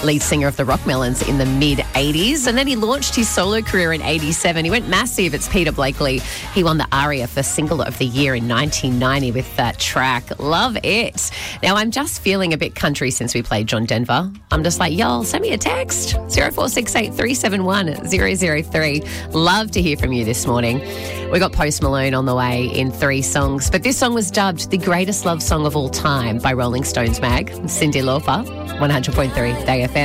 lead singer of the Rockmelons in the mid-'80s. And then he launched his solo career in '87. He went massive. It's Peter Blakely. He won the ARIA for Single of the Year in 1990 with that track. Love it. Now, I'm just feeling a bit country since we played John Denver. I'm just like, y'all, send me a text. 0468 371 003. Love to hear from you this morning. We got Post Malone on the way in 3 songs, but this song was dubbed the greatest love song of all time by Rolling Stones mag. Cyndi Lauper, 100.3 Day FM.